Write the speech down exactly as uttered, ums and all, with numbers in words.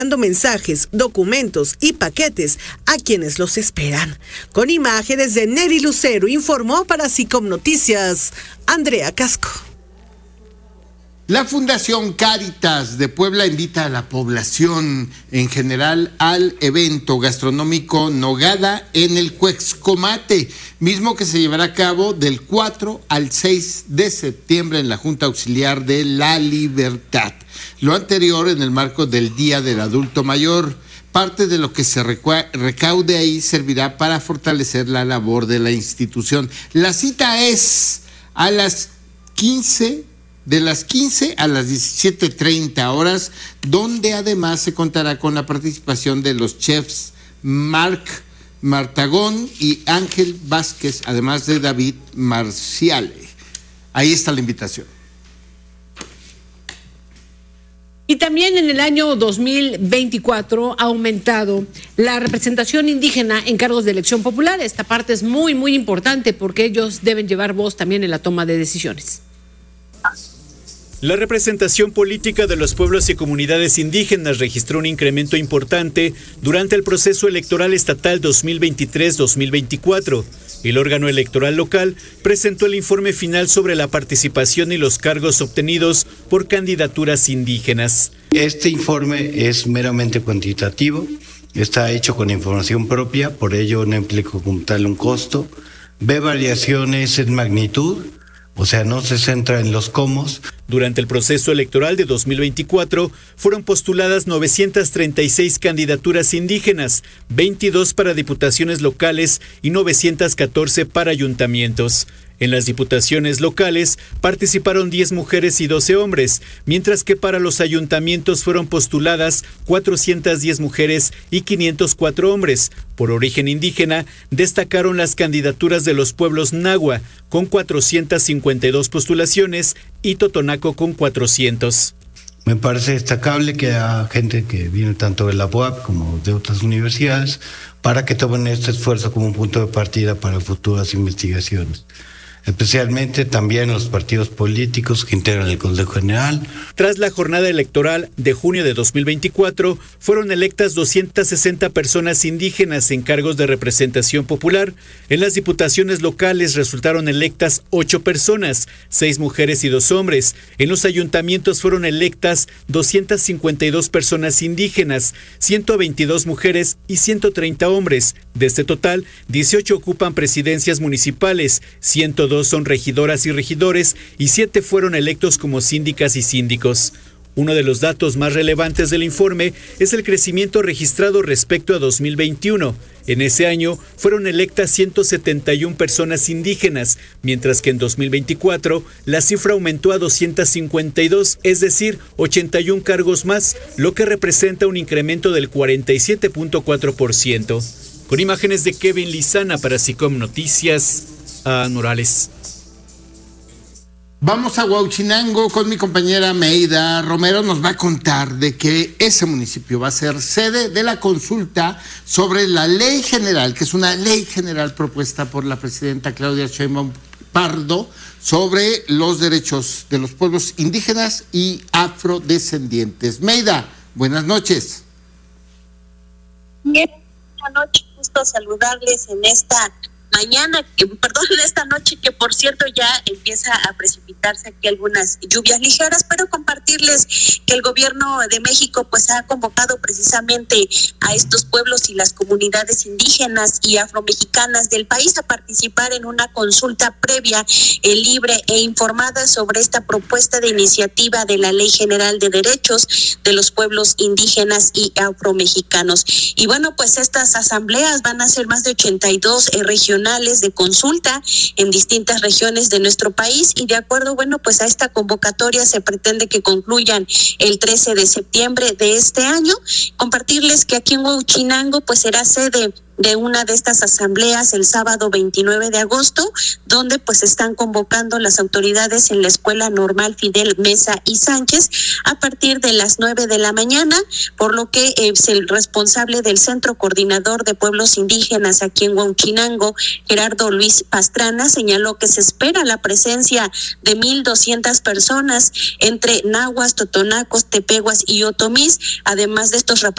dando mensajes, documentos y paquetes a quienes los esperan. Con imágenes de Neri Lucero, informó para SICOM Noticias, Andrea Casco. La Fundación Cáritas de Puebla invita a la población en general al evento gastronómico Nogada en el Cuexcomate, mismo que se llevará a cabo del cuatro al seis de septiembre en la Junta Auxiliar de la Libertad. Lo anterior en el marco del Día del Adulto Mayor. Parte de lo que se recaude ahí servirá para fortalecer la labor de la institución. La cita es a las quince de las quince a las diecisiete treinta horas, donde además se contará con la participación de los chefs Marc Martagón y Ángel Vázquez, además de David Marciale. Ahí está la invitación. Y también en el año dos mil veinticuatro ha aumentado la representación indígena en cargos de elección popular. Esta parte es muy, muy importante porque ellos deben llevar voz también en la toma de decisiones. La representación política de los pueblos y comunidades indígenas registró un incremento importante durante el proceso electoral estatal dos mil veintitrés dos mil veinticuatro. El órgano electoral local presentó el informe final sobre la participación y los cargos obtenidos por candidaturas indígenas. Este informe es meramente cuantitativo, está hecho con información propia, por ello no implica como tal un costo, ve variaciones en magnitud, o sea, no se centra en los cómo. Durante el proceso electoral de dos mil veinticuatro fueron postuladas novecientas treinta y seis candidaturas indígenas, veintidós para diputaciones locales y novecientas catorce para ayuntamientos. En las diputaciones locales participaron diez mujeres y doce hombres, mientras que para los ayuntamientos fueron postuladas cuatrocientas diez mujeres y quinientos cuatro hombres. Por origen indígena, destacaron las candidaturas de los pueblos Nahua, con cuatrocientas cincuenta y dos postulaciones, y Totonaco con cuatrocientos. Me parece destacable que haya gente que viene tanto de la U A P como de otras universidades para que tomen este esfuerzo como un punto de partida para futuras investigaciones. Especialmente también los partidos políticos que integran el Consejo General. Tras la jornada electoral de junio de dos mil veinticuatro, fueron electas doscientas sesenta personas indígenas en cargos de representación popular. En las diputaciones locales resultaron electas ocho personas, seis mujeres y dos hombres. En los ayuntamientos fueron electas doscientas cincuenta y dos personas indígenas, ciento veintidós mujeres y ciento treinta hombres. De este total, dieciocho ocupan presidencias municipales, ciento dos son regidoras y regidores y siete fueron electos como síndicas y síndicos. Uno de los datos más relevantes del informe es el crecimiento registrado respecto a dos mil veintiuno. En ese año fueron electas ciento setenta y una personas indígenas, mientras que en dos mil veinticuatro la cifra aumentó a doscientas cincuenta y dos, es decir, ochenta y un cargos más, lo que representa un incremento del cuarenta y siete punto cuatro por ciento. Con imágenes de Kevin Lizana para SICOM Noticias, a Morales. Vamos a Huauchinango con mi compañera Meida Romero. Nos va a contar de que ese municipio va a ser sede de la consulta sobre la ley general, que es una ley general propuesta por la presidenta Claudia Sheinbaum Pardo sobre los derechos de los pueblos indígenas y afrodescendientes. Meida, buenas noches. Bien, buenas noches, gusto saludarles en esta mañana, que, perdón, esta noche, que por cierto ya empieza a precipitarse aquí algunas lluvias ligeras, pero compartirles que el gobierno de México pues ha convocado precisamente a estos pueblos y las comunidades indígenas y afromexicanas del país a participar en una consulta previa, eh, libre e informada sobre esta propuesta de iniciativa de la Ley General de Derechos de los Pueblos Indígenas y Afromexicanos. Y bueno, pues estas asambleas van a ser más de ochenta y dos eh, regionales de consulta en distintas regiones de nuestro país, y de acuerdo, bueno, pues a esta convocatoria se pretende que concluyan el trece de septiembre de este año. Compartirles que aquí en Huauchinango pues será sede de una de estas asambleas el sábado veintinueve de agosto, donde pues están convocando las autoridades en la Escuela Normal Fidel Mesa y Sánchez a partir de las nueve de la mañana, por lo que es el responsable del Centro Coordinador de Pueblos Indígenas aquí en Huauchinango, Gerardo Luis Pastrana, señaló que se espera la presencia de mil doscientas personas entre nahuas, totonacos, tepehuas y otomís, además de estos representantes